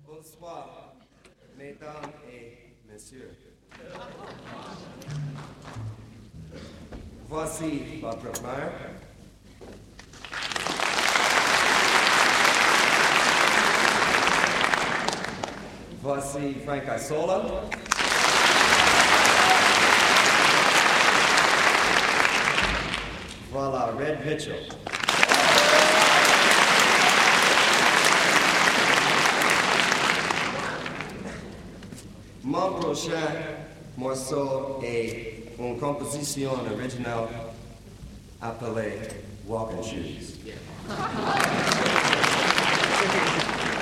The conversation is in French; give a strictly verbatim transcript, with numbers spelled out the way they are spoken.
Bonsoir, mesdames et messieurs. Voici votre mère. Voici Frank Isola. Voilà Red Mitchell. Mon prochain morceau est une composition originale appelée Walking Shoes.